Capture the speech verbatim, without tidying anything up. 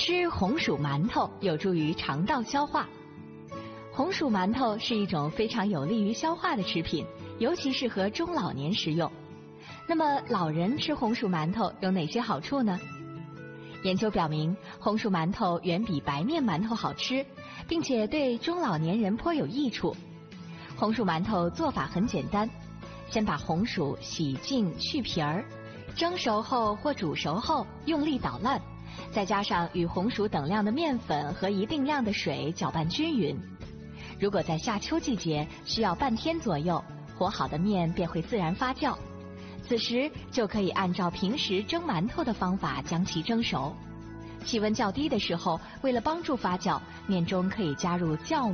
吃红薯馒头有助于肠道消化。红薯馒头是一种非常有利于消化的食品，尤其适合中老年食用。那么老人吃红薯馒头有哪些好处呢？研究表明，红薯馒头远比白面馒头好吃，并且对中老年人颇有益处。红薯馒头做法很简单，先把红薯洗净去皮儿，蒸熟后或煮熟后用力捣烂，再加上与红薯等量的面粉和一定量的水搅拌均匀。如果在夏秋季节，需要半天左右，和好的面便会自然发酵。此时就可以按照平时蒸馒头的方法将其蒸熟。气温较低的时候，为了帮助发酵，面中可以加入酵母。